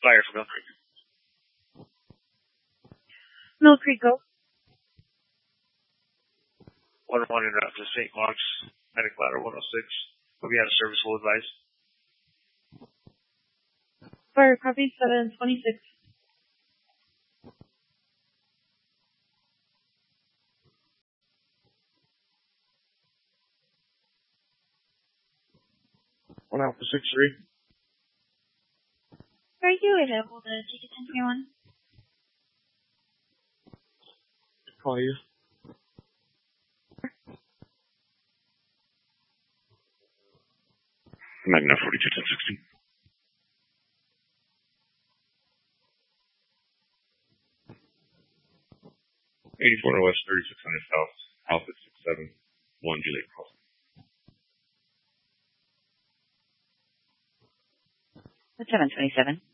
Fire for Mill Creek. Mill Creek, go. Water one en route to St. Mark's, Medic Ladder 106. We'll be out of service, will advise. Fire copy 726. One Alpha 6-3. Are you available to take a 10-1? Call you. Magna 42-10-16. 84 West, 3600 South, Alpha 671, Juliet Crossing. That's 727.